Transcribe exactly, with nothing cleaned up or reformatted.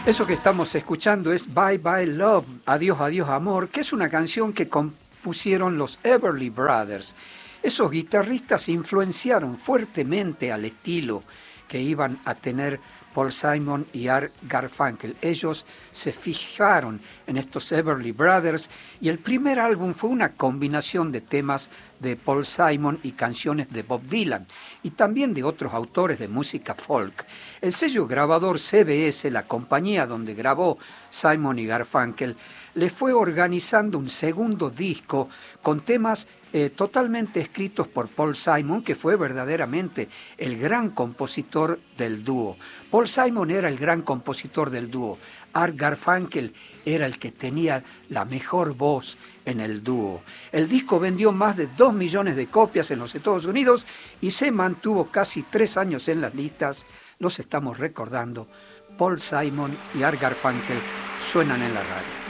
Eso que estamos escuchando es Bye Bye Love, Adiós, Adiós Amor, que es una canción que compusieron los Everly Brothers. Esos guitarristas influenciaron fuertemente al estilo que iban a tener Paul Simon y Art Garfunkel. Ellos se fijaron en estos Everly Brothers y el primer álbum fue una combinación de temas de Paul Simon y canciones de Bob Dylan y también de otros autores de música folk. El sello grabador C B S, la compañía donde grabó Simon y Garfunkel, le fue organizando un segundo disco con temas eh, totalmente escritos por Paul Simon, que fue verdaderamente el gran compositor del dúo. Paul Simon era el gran compositor del dúo. Art Garfunkel era el que tenía la mejor voz en el dúo. El disco vendió más de dos millones de copias en los Estados Unidos y se mantuvo casi tres años en las listas. Los estamos recordando. Paul Simon y Art Garfunkel suenan en la radio.